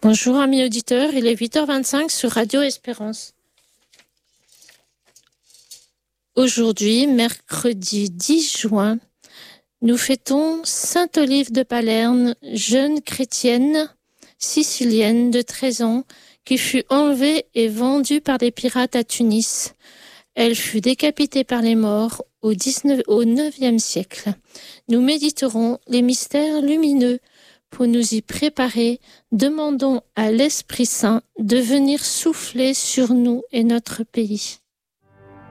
Bonjour amis auditeurs, il est 8h25 sur Radio Espérance. Aujourd'hui, mercredi 10 juin, nous fêtons Sainte Olive de Palerne, jeune chrétienne sicilienne de 13 ans qui fut enlevée et vendue par des pirates à Tunis. Elle fut décapitée par les morts au 9e siècle. Nous méditerons les mystères lumineux. Pour nous y préparer, demandons à l'Esprit Saint de venir souffler sur nous et notre pays.